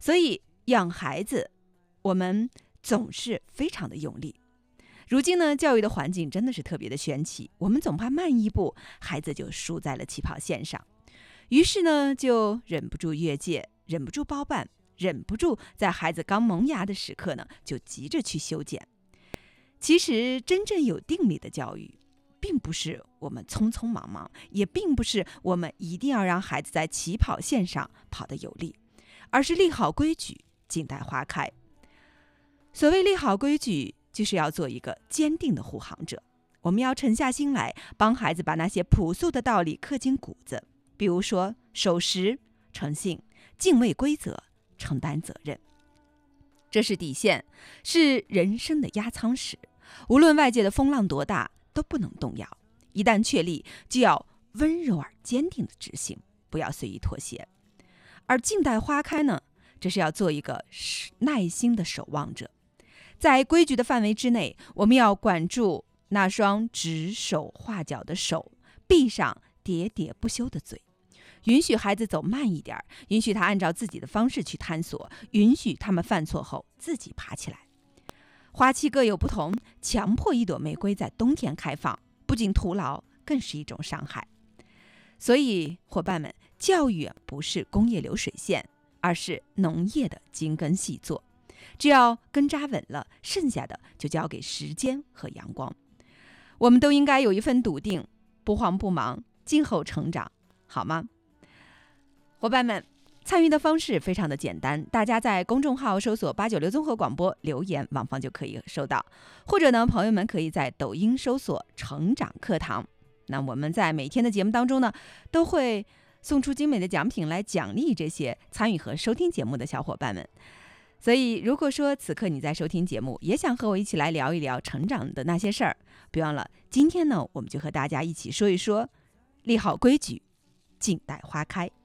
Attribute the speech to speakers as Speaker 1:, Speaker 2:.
Speaker 1: 所以养孩子，我们总是非常的用力。如今呢，教育的环境真的是特别的玄奇，我们总怕慢一步，孩子就输在了起跑线上，于是呢，就忍不住越界，忍不住包办，忍不住在孩子刚萌芽的时刻呢，就急着去修剪。其实真正有定力的教育，并不是我们匆匆忙忙，也并不是我们一定要让孩子在起跑线上跑得有力，而是立好规矩，静待花开。所谓立好规矩，就是要做一个坚定的护航者。我们要沉下心来，帮孩子把那些朴素的道理刻进骨子，比如说守时、诚信、敬畏规则、承担责任。这是底线，是人生的压舱石，无论外界的风浪多大，都不能动摇。一旦确立，就要温柔而坚定的执行，不要随意妥协。而静待花开呢，这是要做一个耐心的守望者。在规矩的范围之内，我们要管住那双指手画脚的手，闭上喋喋不休的嘴，允许孩子走慢一点，允许他按照自己的方式去探索，允许他们犯错后自己爬起来。花期各有不同，强迫一朵玫瑰在冬天开放，不仅徒劳，更是一种伤害。所以伙伴们，教育不是工业流水线，而是农业的精耕细作。只要根扎稳了，剩下的就交给时间和阳光。我们都应该有一份笃定，不慌不忙，静候成长，好吗？伙伴们，参与的方式非常的简单，大家在公众号搜索896综合广播留言，往方就可以收到。或者呢，朋友们可以在抖音搜索成长课堂。那我们在每天的节目当中呢，都会送出精美的奖品来奖励这些参与和收听节目的小伙伴们。所以如果说此刻你在收听节目，也想和我一起来聊一聊成长的那些事儿，别忘了今天呢，我们就和大家一起说一说立好规矩，静待花开。